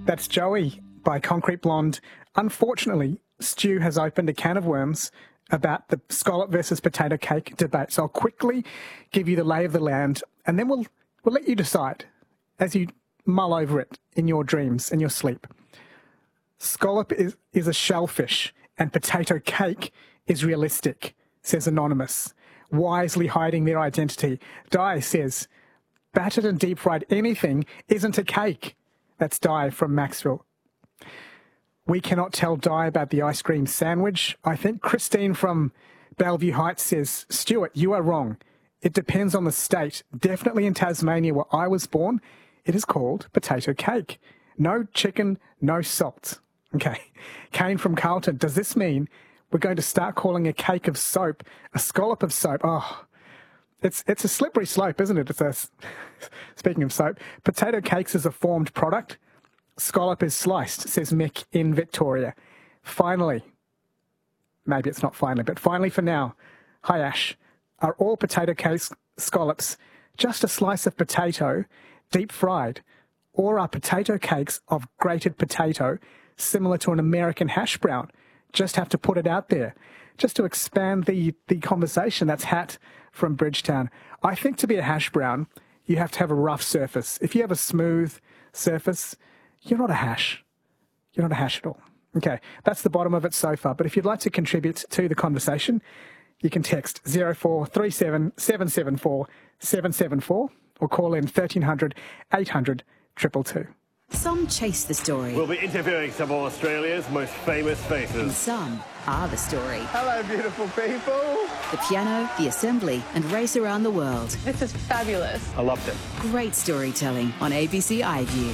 That's Joey by Concrete Blonde. Unfortunately, Stu has opened a can of worms about the scallop versus potato cake debate. So I'll quickly give you the lay of the land, and then we'll let you decide as you mull over it in your dreams and your sleep. Scallop is a shellfish, and potato cake is realistic, says Anonymous, wisely hiding their identity. Di says, battered and deep-fried anything isn't a cake. That's Di from Maxville. We cannot tell Di about the ice cream sandwich. I think Christine from Bellevue Heights says, Stuart, you are wrong. It depends on the state. Definitely in Tasmania, where I was born, it is called potato cake. No chicken, no salt. Okay. Kane from Carlton, does this mean we're going to start calling a cake of soap a scallop of soap? Oh, it's a slippery slope, isn't it? Speaking of soap, potato cakes is a formed product. Scallop is sliced, says Mick in Victoria. Finally, maybe it's not finally, but finally for now, hi Ash, are all potato cakes scallops just a slice of potato deep fried, or are potato cakes of grated potato similar to an American hash brown? Just have to put it out there. Just to expand the conversation. That's Hat from Bridgetown. I think to be a hash brown, you have to have a rough surface. If you have a smooth surface, you're not a hash. You're not a hash at all. Okay, that's the bottom of it so far. But if you'd like to contribute to the conversation, you can text 0437 774 774 or call in 1300 800 222. Some chase the story. We'll be interviewing some of Australia's most famous faces. And some are the story. Hello, beautiful people. The piano, the assembly, and race around the world. This is fabulous. I loved it. Great storytelling on ABC iView.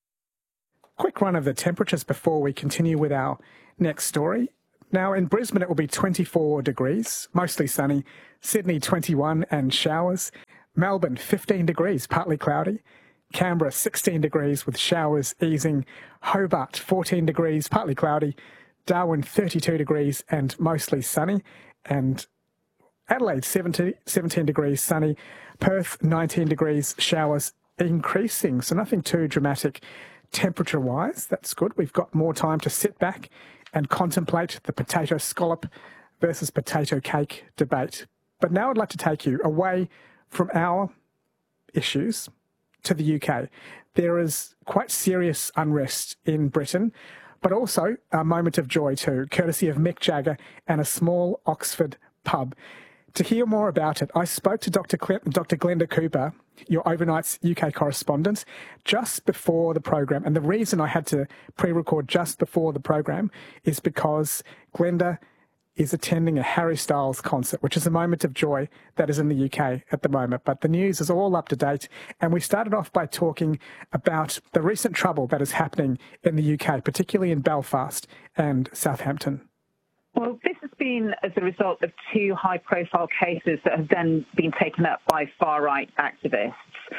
Quick run of the temperatures before we continue with our next story. Now, in Brisbane, it will be 24 degrees, mostly sunny. Sydney, 21 and showers. Melbourne, 15 degrees, partly cloudy. Canberra, 16 degrees with showers easing. Hobart, 14 degrees, partly cloudy. Darwin, 32 degrees and mostly sunny. And Adelaide, 17 degrees, sunny. Perth, 19 degrees, showers increasing. So nothing too dramatic temperature-wise. That's good. We've got more time to sit back and contemplate the potato scallop versus potato cake debate. But now I'd like to take you away from our issues to the UK. There is quite serious unrest in Britain, but also a moment of joy too, courtesy of Mick Jagger and a small Oxford pub. To hear more about it, I spoke to Dr. Glenda Cooper, your Overnight's UK correspondent, just before the program. And the reason I had to pre-record just before the program is because Glenda is attending a Harry Styles concert, which is a moment of joy that is in the UK at the moment. But the news is all up to date. And we started off by talking about the recent trouble that is happening in the UK, particularly in Belfast and Southampton. Well, this has been as a result of two high-profile cases that have then been taken up by far-right activists.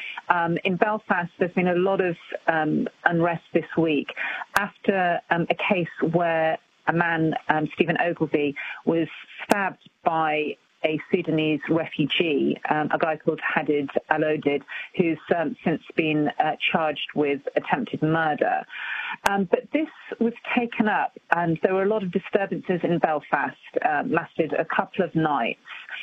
In Belfast, there's been a lot of unrest this week after a case where a man, Stephen Ogilvie, was stabbed by a Sudanese refugee, a guy called Hadid Alodid, who's since been charged with attempted murder. But this was taken up, and there were a lot of disturbances in Belfast, lasted a couple of nights,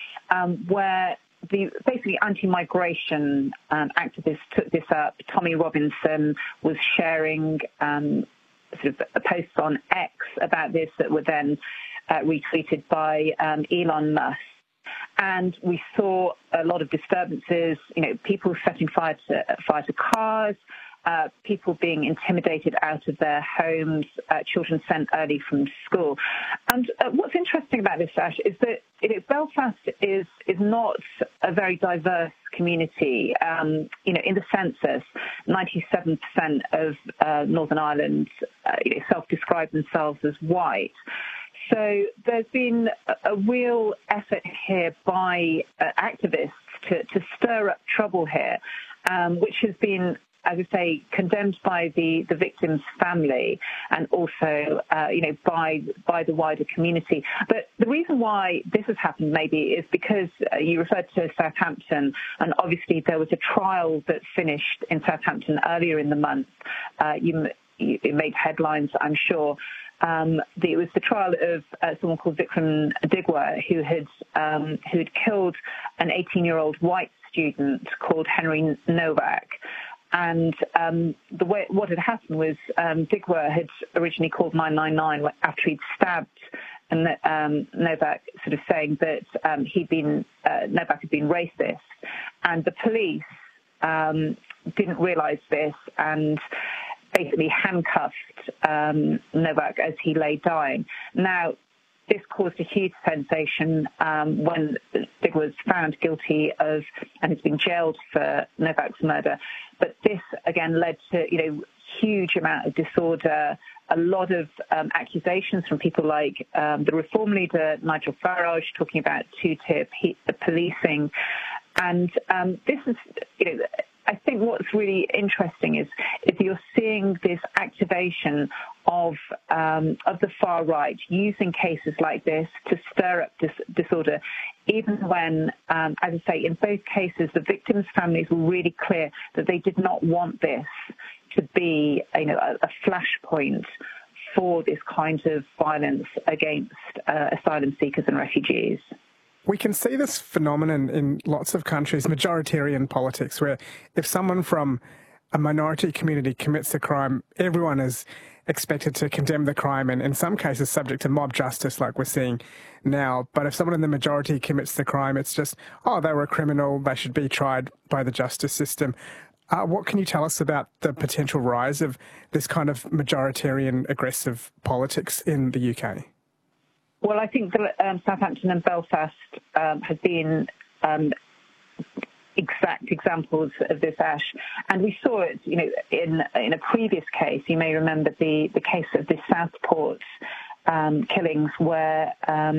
where the basically anti-migration activists took this up. Tommy Robinson was sharing sort of posts on X about this that were then retweeted by Elon Musk. And we saw a lot of disturbances, people setting fire to cars, people being intimidated out of their homes, children sent early from school. And what's interesting about this, Ash, is that Belfast is not a very diverse community. In the census, 97% of Northern Ireland self-describe themselves as white. So there's been a real effort here by activists to stir up trouble here, which has been, as I say, condemned by the victim's family and also, by the wider community. But the reason why this has happened maybe is because you referred to Southampton, and obviously there was a trial that finished in Southampton earlier in the month. it made headlines, I'm sure. It was the trial of someone called Vikram Digwa, who'd killed an 18-year-old white student called Henry Novak. And what had happened was Digwa had originally called 999 after he'd stabbed Novak, sort of saying that Novak had been racist, and the police didn't realise this and basically handcuffed Novak as he lay dying. Now, this caused a huge sensation when Digwa was found guilty of and has been jailed for Novak's murder. But this again led to huge amount of disorder, a lot of accusations from people like the Reform leader Nigel Farage talking about two-tier policing, and this is I think what's really interesting is you're seeing this activation of the far right using cases like this to stir up disorder, even when, as I say, in both cases, the victims' families were really clear that they did not want this to be a flashpoint for this kind of violence against asylum seekers and refugees. We can see this phenomenon in lots of countries, majoritarian politics, where if someone from a minority community commits a crime, everyone is expected to condemn the crime and in some cases subject to mob justice like we're seeing now. But if someone in the majority commits the crime, it's just, they were a criminal, they should be tried by the justice system. What can you tell us about the potential rise of this kind of majoritarian aggressive politics in the UK? Well, I think that Southampton and Belfast have been exact examples of this, Ash. And we saw it, in a previous case. You may remember the case of the Southport killings, where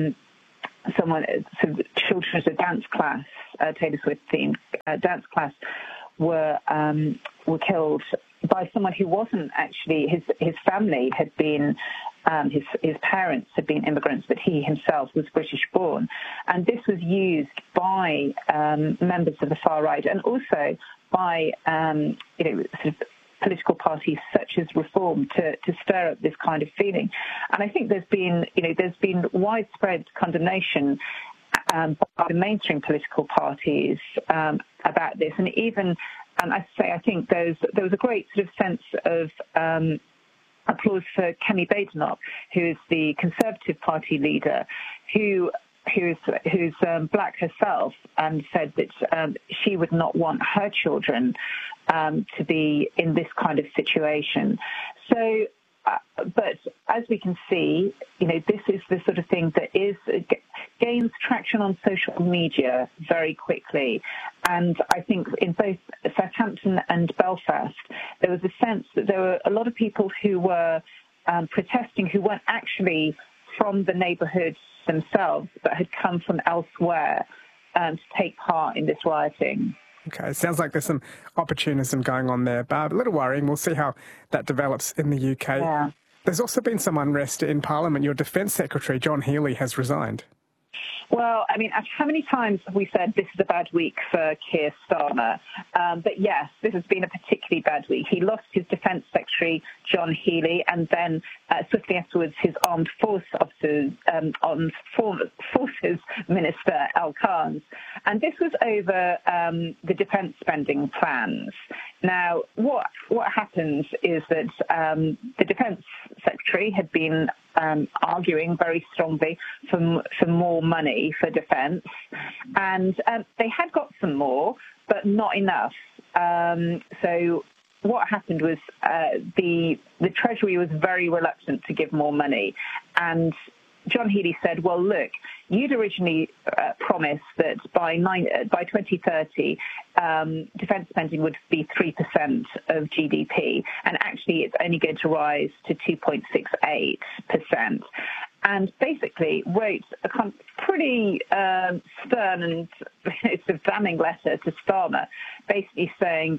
children at a dance class, Taylor Swift themed dance class, were killed by someone who wasn't actually, his family had been, his parents had been immigrants, but he himself was British born. And this was used by members of the far right and also by, political parties such as Reform to stir up this kind of feeling. And I think there's been widespread condemnation by the mainstream political parties about this. And even, I think there was a great sort of sense of applause for Kemi Badenoch, who is the Conservative Party leader, who's black herself, and said that she would not want her children to be in this kind of situation. So, but as we can see, this is the sort of thing that gains traction on social media very quickly. And I think in both Southampton and Belfast, there was a sense that there were a lot of people who were protesting who weren't actually from the neighbourhoods themselves, but had come from elsewhere to take part in this rioting. Okay, sounds like there's some opportunism going on there, Barb. A little worrying. We'll see how that develops in the UK. Yeah. There's also been some unrest in Parliament. Your Defence Secretary, John Healey, has resigned. Well, how many times have we said this is a bad week for Keir Starmer? But yes, this has been a particularly bad week. He lost his Defence Secretary, John Healey, and then swiftly afterwards his Armed Forces Minister, Al Carnes. And this was over the defence spending plans. Now, what happens is that the Defence Secretary had been arguing very strongly for more money for defence, and they had got some more, but not enough. So what happened was the Treasury was very reluctant to give more money, and John Healey said, well, look, you'd originally promised that by 2030, defence spending would be 3% of GDP, and actually it's only going to rise to 2.68%. And basically wrote a pretty stern and it's a damning letter to Starmer, basically saying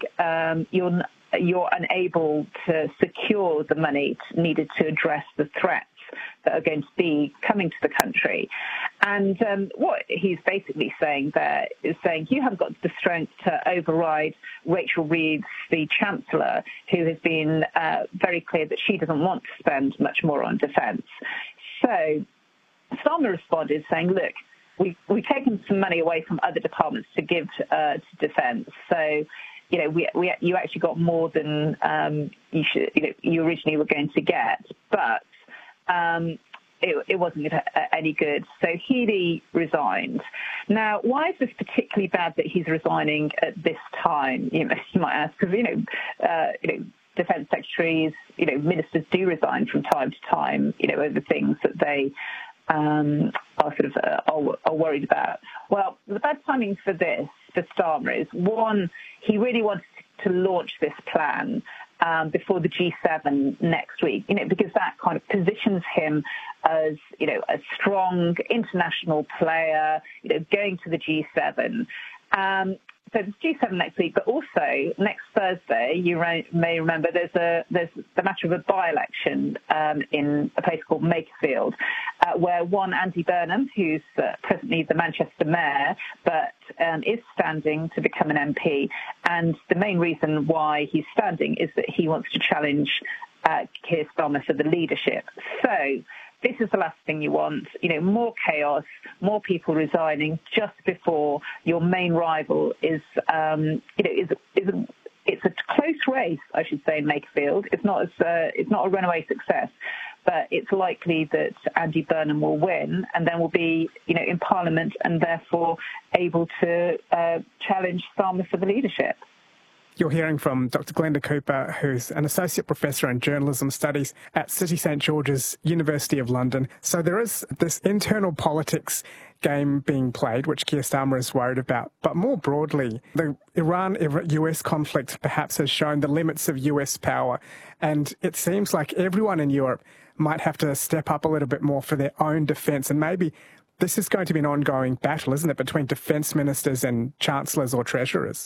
you're unable to secure the money needed to address the threats that are going to be coming to the country. And what he's basically saying there is saying you haven't got the strength to override Rachel Reeves, the Chancellor, who has been very clear that she doesn't want to spend much more on defence. So Starmer responded saying, look, we've taken some money away from other departments to give to defence. So, you actually got more than you originally were going to get, but it wasn't any good. So Healey resigned. Now, why is this particularly bad that he's resigning at this time? You might ask, because defence secretaries, ministers do resign from time to time, over things that they are worried about. Well, the bad timing for Starmer is, one, he really wanted to launch this plan before the G7 next week, because that kind of positions him as, a strong international player, going to the G7. So there's G7 next week, but also next Thursday, you may remember, there's the matter of a by-election in a place called Makerfield, where one Andy Burnham, who's presently the Manchester mayor, but is standing to become an MP. And the main reason why he's standing is that he wants to challenge Keir Starmer for the leadership. So this is the last thing you want, more chaos, more people resigning just before your main rival is it's a close race, I should say, in Makerfield. It's not a runaway success, but it's likely that Andy Burnham will win and then will be, in Parliament and therefore able to challenge Starmer for the leadership. You're hearing from Dr. Glenda Cooper, who's an Associate Professor in Journalism Studies at City St George's, University of London. So there is this internal politics game being played, which Keir Starmer is worried about. But more broadly, the Iran-US conflict perhaps has shown the limits of US power. And it seems like everyone in Europe might have to step up a little bit more for their own defence. And maybe this is going to be an ongoing battle, isn't it, between defence ministers and chancellors or treasurers?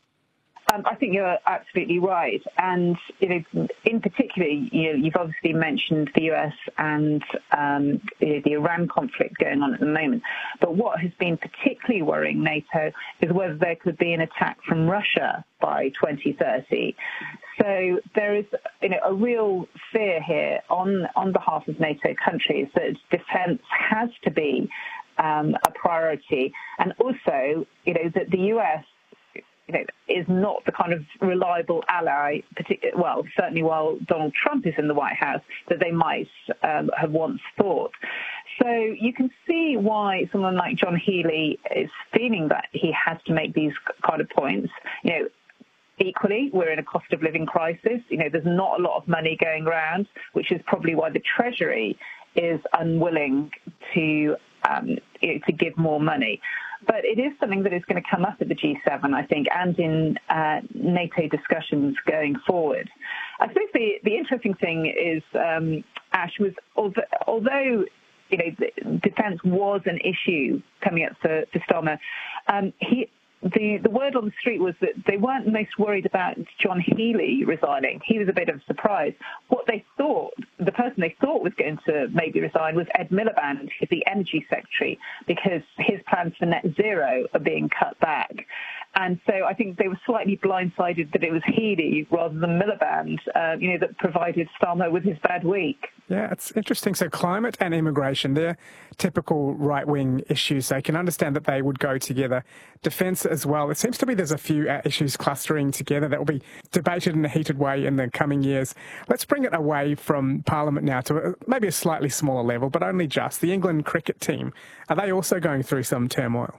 I think you're absolutely right. And, in particular, you've obviously mentioned the US and the Iran conflict going on at the moment. But what has been particularly worrying NATO is whether there could be an attack from Russia by 2030. So there is a real fear here on behalf of NATO countries that defence has to be a priority. And also, that the US is not the kind of reliable ally, certainly while Donald Trump is in the White House, that they might have once thought. So you can see why someone like John Healey is feeling that he has to make these kind of points. Equally, we're in a cost of living crisis. There's not a lot of money going around, which is probably why the Treasury is unwilling to give more money. But it is something that is going to come up at the G7, I think, and in NATO discussions going forward. I suppose the interesting thing is, Ash, was although defence was an issue coming up for Starmer, the word on the street was that they weren't most worried about John Healey resigning. He was a bit of a surprise. What they thought, the person they thought was going to maybe resign was Ed Miliband, who's the Energy Secretary, because his plans for net zero are being cut back. And so I think they were slightly blindsided that it was Healey rather than Miliband, that provided Starmer with his bad week. Yeah, it's interesting. So climate and immigration, they're typical right-wing issues. So I can understand that they would go together. Defence as well. It seems to be there's a few issues clustering together that will be debated in a heated way in the coming years. Let's bring it away from Parliament now to maybe a slightly smaller level, but only just. The England cricket team, are they also going through some turmoil?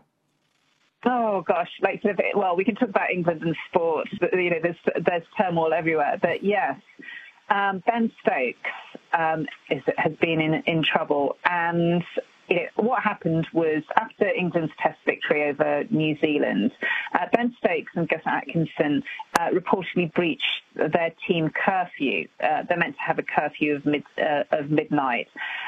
Oh gosh, we can talk about England and sport, but there's turmoil everywhere. But yes, Ben Stokes has been in trouble, and what happened was after England's Test victory over New Zealand, Ben Stokes and Gus Atkinson reportedly breached their team curfew. They're meant to have a curfew of midnight.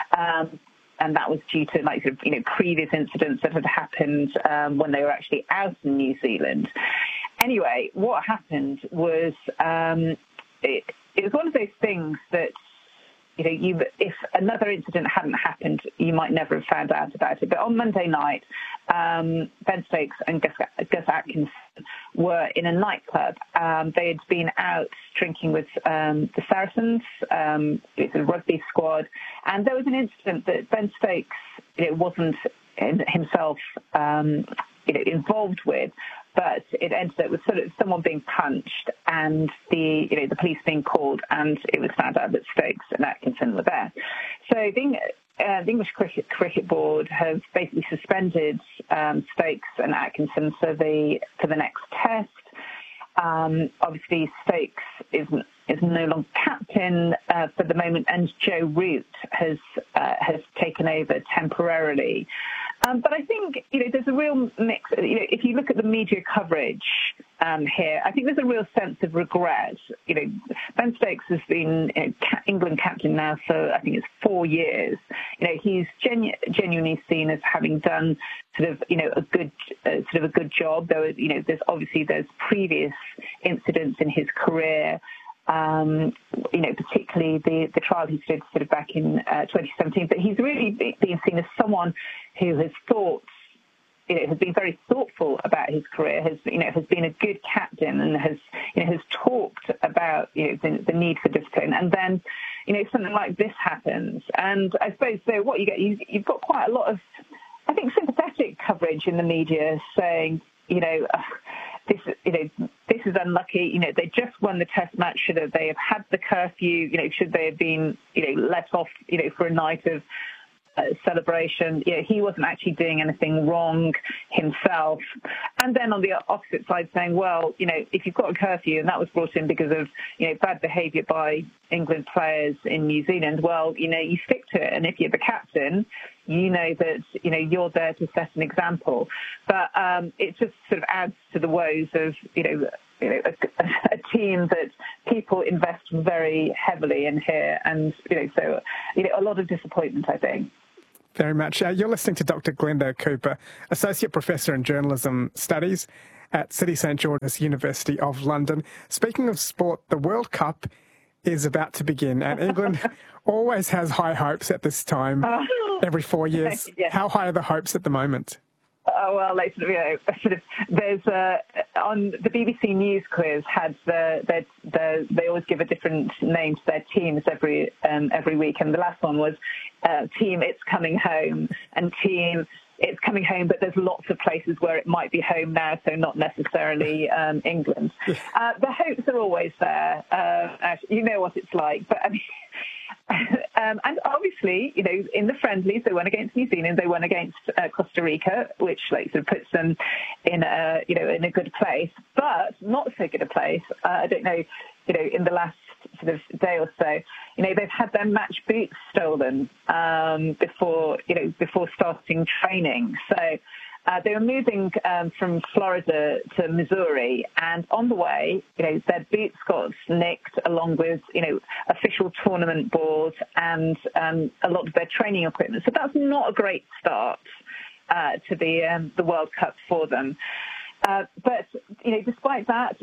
And that was due to previous incidents that had happened when they were actually out in New Zealand. Anyway, what happened was it was one of those things that if another incident hadn't happened, you might never have found out about it. But on Monday night, Ben Stokes and Gus Atkinson were in a nightclub. They had been out drinking with the Saracens, it's a rugby squad, and there was an incident that Ben Stokes wasn't himself involved with, but it ended up with sort of someone being punched and the police being called, and it was found out that Stokes and Atkinson were there. So the English Cricket Board have basically suspended Stokes and Atkinson for the next test. Obviously, Stokes is no longer captain for the moment, and Joe Root has taken over temporarily. But I think there's a real mix. If you look at the media coverage here, I think there's a real sense of regret. Ben Stokes has been England captain now for I think it's 4 years. He's genuinely seen as having done sort of a good job. Though there's previous incidents in his career. Particularly the trial he stood sort of back in 2017. But he's really been seen as someone who has has been very thoughtful about his career, has been a good captain, and has talked about the need for discipline. And then something like this happens, and I suppose so. What you get, you've got quite a lot of, I think, sympathetic coverage in the media saying, this is unlucky. They just won the Test match. Should they have had the curfew? Should they have been, let off, for a night of celebration? He wasn't actually doing anything wrong himself. And then on the opposite side saying, well, if you've got a curfew and that was brought in because of, bad behaviour by England players in New Zealand, well, you stick to it. And if you're the captain, that, you're there to set an example. But it just sort of adds to the woes of, a team that people invest very heavily in here. And, so, a lot of disappointment, I think. Very much. You're listening to Dr. Glenda Cooper, Associate Professor in Journalism Studies at City St George's University of London. Speaking of sport, the World Cup is about to begin, and England always has high hopes at this time every 4 years. Yeah. How high are the hopes at the moment? Oh, well, there's on the BBC News quiz had they always give a different name to their teams every week, and the last one was Team It's Coming Home and Team It's Coming Home, but there's lots of places where it might be home now, so not necessarily England. The hopes are always there. You know what it's like, but I mean. And obviously, in the friendlies, they won against New Zealand, they won against Costa Rica, which sort of puts them in a good place, but not so good a place. I don't know, in the last sort of day or so, they've had their match boots stolen before starting training. So they were moving from Florida to Missouri, and on the way, their boots got nicked, along with, official tournament balls and a lot of their training equipment. So that's not a great start to the World Cup for them. But despite that,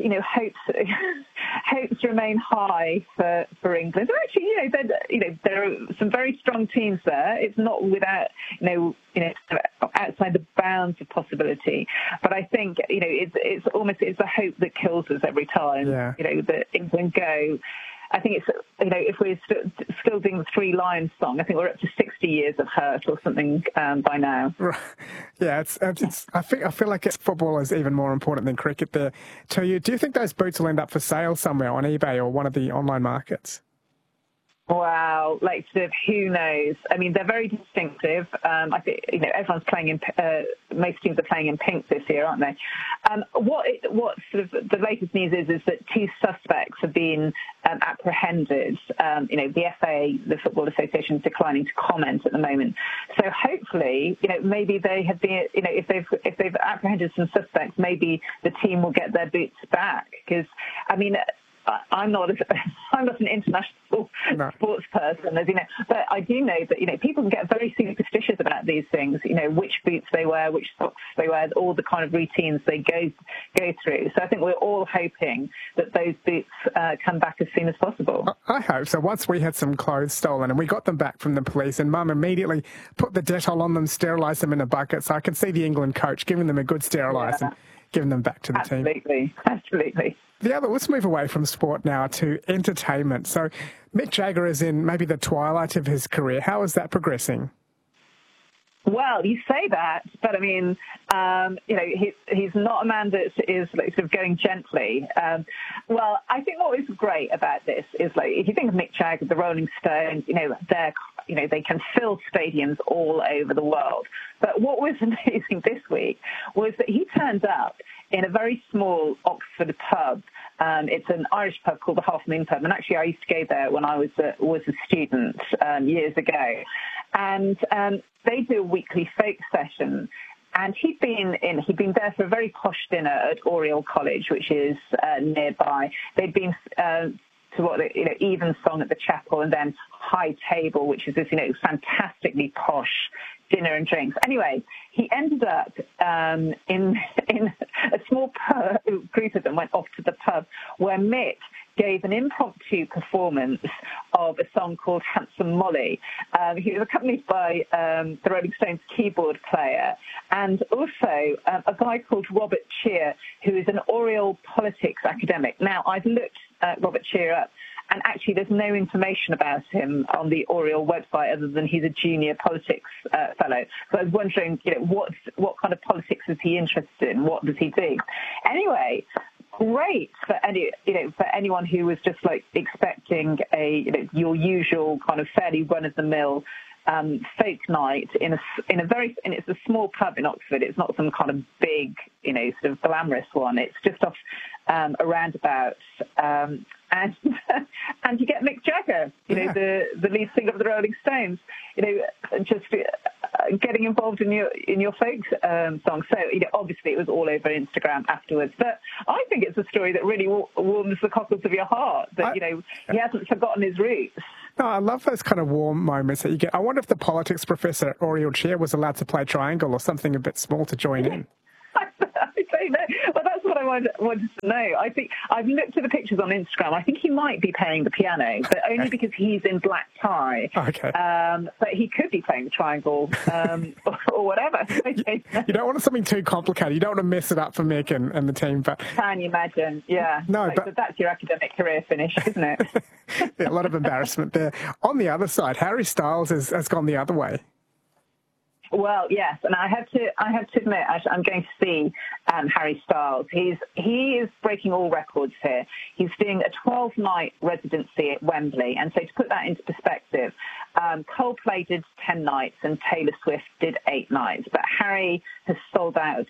hopes remain high for England. And actually, there are some very strong teams there. It's not without, outside the bounds of possibility. But I think, it's the hope that kills us every time. Yeah. That England go. I think it's, if we're still doing the Three Lions song, I think we're up to 60 years of hurt or something by now. Right. Yeah, I feel like football is even more important than cricket there to you. Do you think those boots will end up for sale somewhere on eBay or one of the online markets? Wow, who knows? I mean, they're very distinctive. I think everyone's playing in. Most teams are playing in pink this year, aren't they? What sort of the latest news is that 2 suspects have been apprehended. The FA, the Football Association, is declining to comment at the moment. So hopefully, maybe they have been. If they've apprehended some suspects, maybe the team will get their boots back. Because I mean, I'm not an international sports person, as you know, but I do know that people can get very superstitious about these things. Which boots they wear, which socks they wear, all the kind of routines they go through. So I think we're all hoping that those boots come back as soon as possible. I hope so. Once we had some clothes stolen and we got them back from the police, and Mum immediately put the Dettol on them, sterilised them in a bucket. So I can see the England coach giving them a good sterilise and giving them back to the team. Absolutely. Let's move away from sport now to entertainment. So Mick Jagger is in maybe the twilight of his career. How is that progressing? Well, you say that, but I mean, he's not a man that is sort of going gently. Well, I think what is great about this is if you think of Mick Jagger, the Rolling Stones, they can fill stadiums all over the world. But what was amazing this week was that he turned up in a very small Oxford pub. It's an Irish pub called the Half Moon Pub, and actually I used to go there when I was a student years ago. And they do a weekly folk session. And he'd been there for a very posh dinner at Oriel College, which is nearby. They'd been to what Evensong at the chapel, and then High Table, which is this fantastically posh dinner and drinks. Anyway, he ended up in a small group of them went off to the pub where Mick gave an impromptu performance of a song called Handsome Molly. He was accompanied by the Rolling Stones keyboard player and also a guy called Robert Cheer, who is an Oriel politics academic. Now, I've looked Robert Cheer up, and actually there's no information about him on the Oriel website other than he's a junior politics fellow. So I was wondering, what kind of politics is he interested in? What does he do? Anyway, great for anyone who was just expecting your usual kind of fairly run-of-the-mill folk night it's a small pub in Oxford. It's not some kind of big, sort of glamorous one. It's just off a roundabout, and you get Mick Jagger, the lead singer of the Rolling Stones, just getting involved in your folk song. So obviously it was all over Instagram afterwards. But I think it's a story that really warms the cockles of your heart. That he hasn't forgotten his roots. No, I love those kind of warm moments that you get. I wonder if the politics professor at Oriel Chair was allowed to play triangle or something a bit small to join in. I don't know. Well, that's what I wanted to know. I think I've looked at the pictures on Instagram. I think he might be playing the piano, but only because he's in black tie. Okay. But he could be playing the triangle or whatever. You don't want something too complicated. You don't want to mess it up for Mick and the team. But can you imagine? Yeah. No, but that's your academic career finish, isn't it? Yeah, a lot of embarrassment there. On the other side, Harry Styles has gone the other way. Well, yes, and I have to admit, I'm going to see Harry Styles. He is breaking all records here. He's doing a 12-night residency at Wembley, and so to put that into perspective, Coldplay did 10 nights and Taylor Swift did 8 nights, but Harry has sold out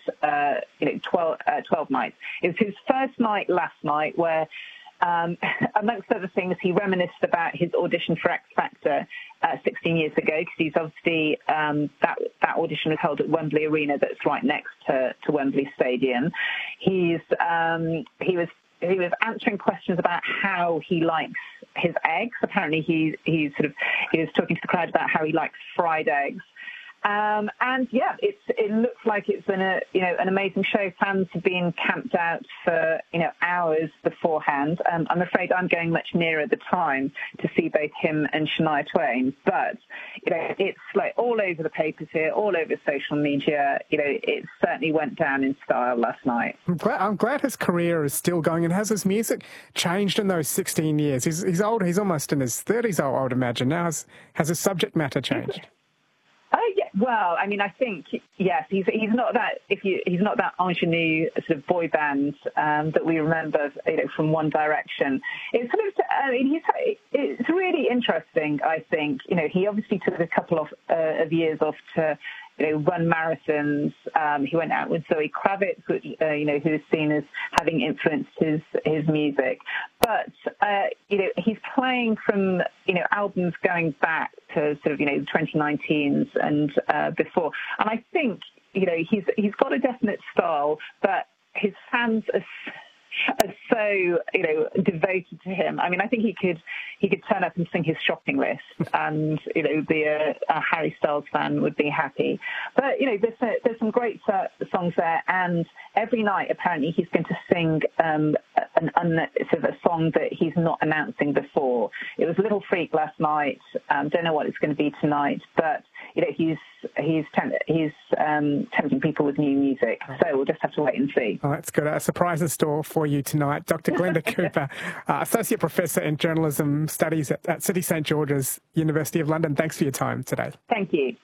12 nights. It was his first night last night where, amongst other things, he reminisced about his audition for X Factor 16 years ago, because he's obviously that audition was held at Wembley Arena, that's right next to Wembley Stadium. He was answering questions about how he likes his eggs. Apparently, he was talking to the crowd about how he likes fried eggs. And yeah, it looks like it's been an amazing show. Fans have been camped out for hours beforehand. I'm afraid I'm going much nearer the time to see both him and Shania Twain. But it's all over the papers here, all over social media. It certainly went down in style last night. I'm glad his career is still going. And has his music changed in those 16 years? He's old. He's almost in his 30s, I would imagine. Now has his subject matter changed? Oh yeah, well, I mean, I think yes, he's not that he's not that ingenue sort of boy band that we remember, from One Direction. It's sort of, it's really interesting. I think he obviously took a couple of years off to run marathons. He went out with Zoe Kravitz, which, who is seen as having influenced his music. But, he's playing from, albums going back to sort of, 2019s and before. And I think, he's got a definite style, but his fans are are so, devoted to him. I mean, I think he could turn up and sing his shopping list, and be a Harry Styles fan would be happy. But there's some great songs there, and every night apparently he's going to sing sort of a song that he's not announcing before. It was Little Freak last night. Don't know what it's going to be tonight, but he's tempting people with new music. So we'll just have to wait and see. Oh, that's good. A surprise in store for you tonight. Dr. Glenda Cooper, Associate Professor in Journalism Studies at City St George's, University of London. Thanks for your time today. Thank you.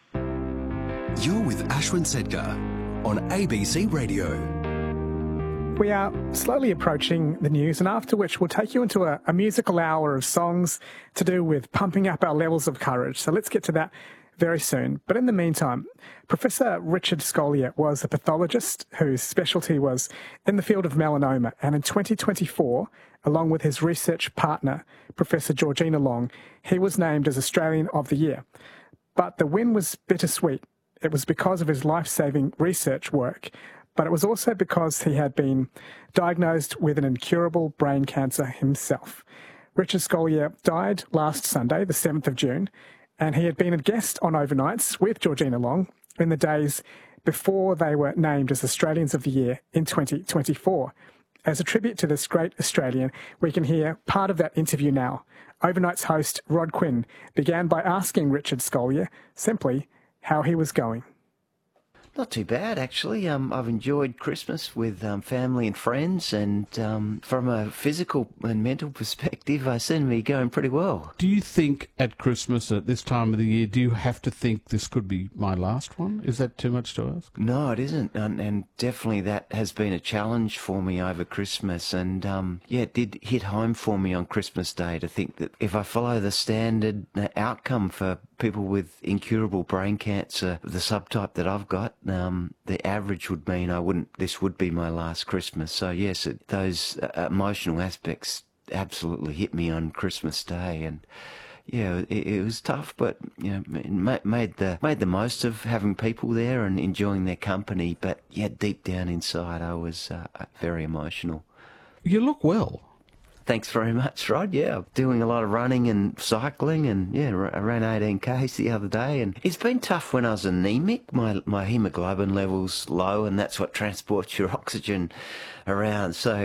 You're with Ashwin Sedkar on ABC Radio. We are slowly approaching the news, and after which we'll take you into a musical hour of songs to do with pumping up our levels of courage. So let's get to that very soon. But in the meantime, Professor Richard Scolyer was a pathologist whose specialty was in the field of melanoma, and in 2024, along with his research partner, Professor Georgina Long, he was named as Australian of the Year. But the win was bittersweet. It was because of his life-saving research work, but it was also because he had been diagnosed with an incurable brain cancer himself. Richard Scolyer died last Sunday, the 7th of June, and he had been a guest on Overnights with Georgina Long in the days before they were named as Australians of the Year in 2024. As a tribute to this great Australian, we can hear part of that interview now. Overnight's host, Rod Quinn, began by asking Richard Scolyer simply how he was going. Not too bad, actually. I've enjoyed Christmas with family and friends, and from a physical and mental perspective, I seem to be going pretty well. Do you think at Christmas, at this time of the year, do you have to think this could be my last one? Is that too much to ask? No, it isn't, and definitely that has been a challenge for me over Christmas, and it did hit home for me on Christmas Day to think that if I follow the standard outcome for people with incurable brain cancer, the subtype that I've got, the average would mean this would be my last Christmas. So yes, those emotional aspects absolutely hit me on Christmas Day, and yeah, it was tough, but made the most of having people there and enjoying their company. But yeah, deep down inside, I was very emotional. You look well. Thanks very much, Rod. Yeah, doing a lot of running and cycling, and I ran 18Ks the other day, and it's been tough when I was anemic. My hemoglobin level's low, and that's what transports your oxygen around. So